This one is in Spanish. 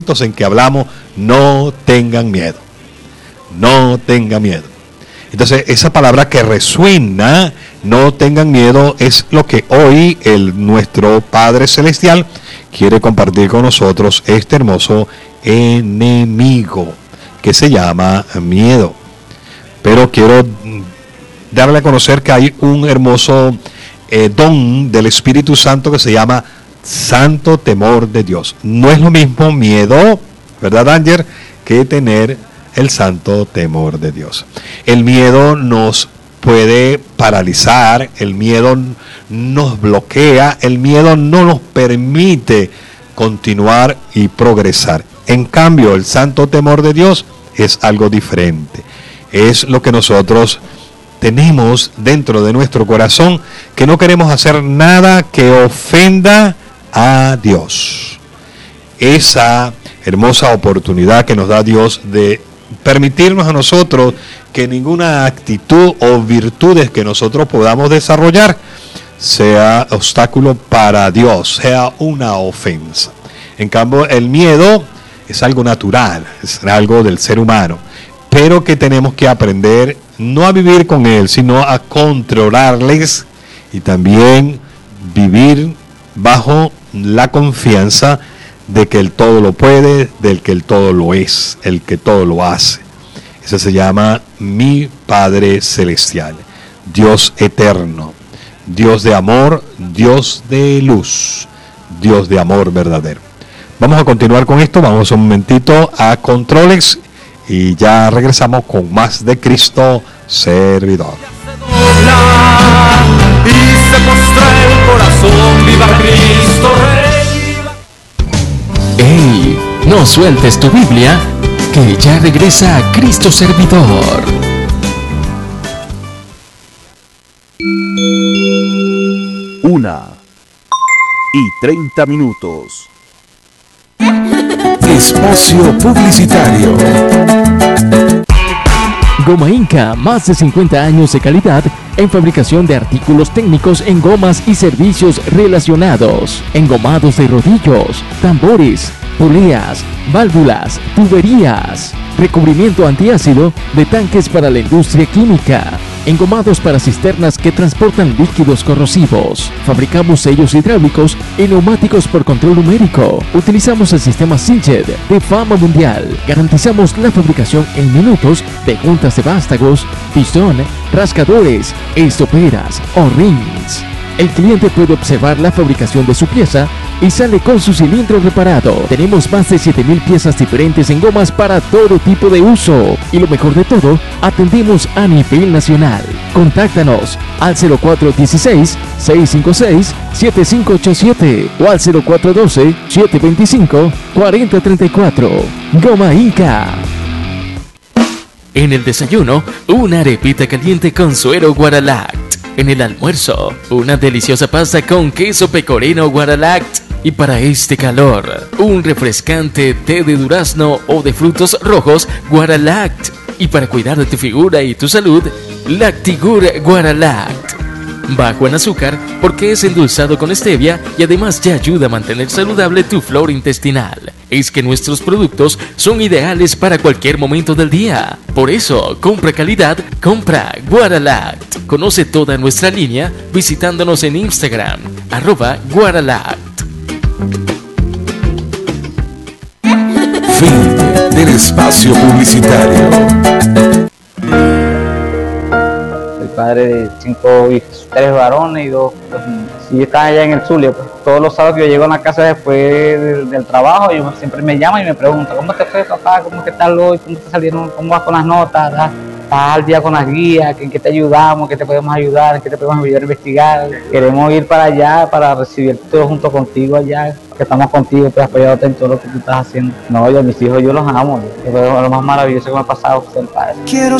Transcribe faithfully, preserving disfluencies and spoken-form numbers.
en que hablamos, no tengan miedo, no tengan miedo. Entonces esa palabra que resuena, no tengan miedo, es lo que hoy el nuestro Padre Celestial quiere compartir con nosotros, este hermoso enemigo que se llama miedo. Pero quiero darle a conocer que hay un hermoso eh, don del Espíritu Santo que se llama santo temor de Dios. No es lo mismo miedo, ¿verdad, Ángel?, que tener el santo temor de Dios. El miedo nos puede paralizar, el miedo nos bloquea, el miedo no nos permite continuar y progresar. En cambio, el santo temor de Dios es algo diferente. Es lo que nosotros tenemos dentro de nuestro corazón, que no queremos hacer nada que ofenda a Dios. Esa hermosa oportunidad que nos da Dios de permitirnos a nosotros que ninguna actitud o virtudes que nosotros podamos desarrollar sea obstáculo para Dios, sea una ofensa. En cambio, el miedo es algo natural, es algo del ser humano, pero que tenemos que aprender no a vivir con él, sino a controlarles y también vivir bajo la confianza de que el todo lo puede, del que el todo lo es, el que todo lo hace. Ese se llama mi Padre Celestial, Dios eterno, Dios de amor, Dios de luz, Dios de amor verdadero. Vamos a continuar con esto, vamos un momentito a controles y ya regresamos con más de Cristo Servidor. Y se postra el corazón, viva Cristo Rey. ¡Ey! No sueltes tu Biblia, que ya regresa a Cristo Servidor. Una y treinta minutos. Espacio publicitario. Goma Inca, más de cincuenta años de calidad en fabricación de artículos técnicos en gomas y servicios relacionados, engomados de rodillos, tambores, poleas, válvulas, tuberías, recubrimiento antiácido de tanques para la industria química, engomados para cisternas que transportan líquidos corrosivos. Fabricamos sellos hidráulicos y neumáticos por control numérico. Utilizamos el sistema Sinched de fama mundial. Garantizamos la fabricación en minutos de juntas de vástagos, pistón, rascadores, estoperas o rings. El cliente puede observar la fabricación de su pieza y sale con su cilindro reparado. Tenemos más de siete mil piezas diferentes en gomas para todo tipo de uso. Y lo mejor de todo, atendemos a nivel nacional. Contáctanos al cero cuatro uno seis, seis cinco seis, siete cinco ocho siete o al cero cuatro uno dos, siete dos cinco, cuatro cero tres cuatro. Goma Inca. En el desayuno, una arepita caliente con suero Guaralact. En el almuerzo, una deliciosa pasta con queso pecorino Guaralact. Y para este calor, un refrescante té de durazno o de frutos rojos Guaralact. Y para cuidar de tu figura y tu salud, Lactigur Guaralact. Bajo en azúcar porque es endulzado con stevia y además ya ayuda a mantener saludable tu flora intestinal. Es que nuestros productos son ideales para cualquier momento del día. Por eso, compra calidad, compra Guaralact. Conoce toda nuestra línea visitándonos en Instagram, arroba Guaralact. Fin del espacio publicitario. Padre de cinco hijos, tres varones y dos, dos niñas. Y yo estaba allá en el Zulia, pues todos los sábados que yo llego a la casa después del, del trabajo, ellos siempre me llaman y me preguntan, ¿cómo te fue, papá? ¿Cómo que tal hoy? ¿Cómo te salieron? ¿Cómo vas con las notas? ¿Estás al día con las guías? ¿En qué te ayudamos? ¿Qué te podemos ayudar? ¿En qué te podemos ayudar a investigar? Queremos ir para allá para recibir todo junto contigo allá, que estamos contigo, pues apoyándote en todo lo que tú estás haciendo. No, yo a mis hijos yo los amo, es lo más maravilloso que me ha pasado ser padre. Quiero